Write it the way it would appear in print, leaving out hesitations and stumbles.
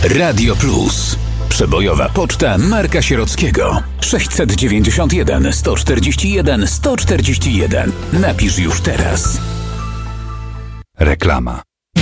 Radio Plus. Przebojowa poczta Marka Sierockiego. 691 141 141. Napisz już teraz. Reklama.